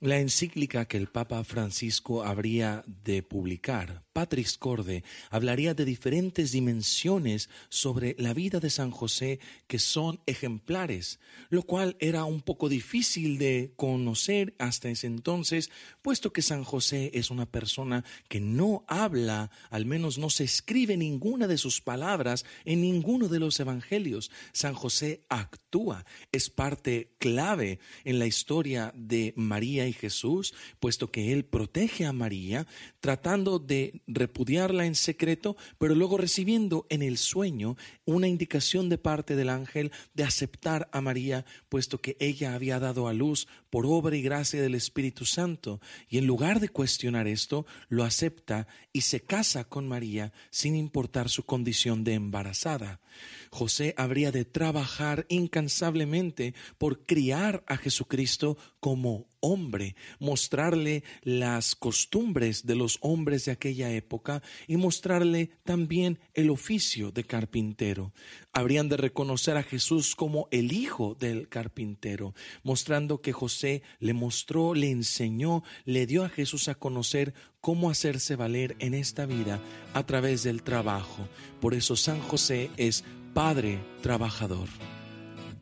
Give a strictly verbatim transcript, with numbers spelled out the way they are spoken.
La encíclica que el Papa Francisco habría de publicar, Patris Corde, hablaría de diferentes dimensiones sobre la vida de San José que son ejemplares, lo cual era un poco difícil de conocer hasta ese entonces, puesto que San José es una persona que no habla, al menos no se escribe ninguna de sus palabras en ninguno de los evangelios. San José actúa, es parte clave en la historia de María y Jesús, puesto que él protege a María, tratando de repudiarla en secreto, pero luego recibiendo en el sueño una indicación de parte del ángel de aceptar a María, puesto que ella había dado a luz por obra y gracia del Espíritu Santo, y en lugar de cuestionar esto, lo acepta y se casa con María sin importar su condición de embarazada. José habría de trabajar incansablemente por criar a Jesucristo como hombre, mostrarle las costumbres de los hombres de aquella época y mostrarle también el oficio de carpintero. Habrían de reconocer a Jesús como el hijo del carpintero, mostrando que José le mostró, le enseñó, le dio a Jesús a conocer cómo hacerse valer en esta vida a través del trabajo. Por eso San José es Padre trabajador.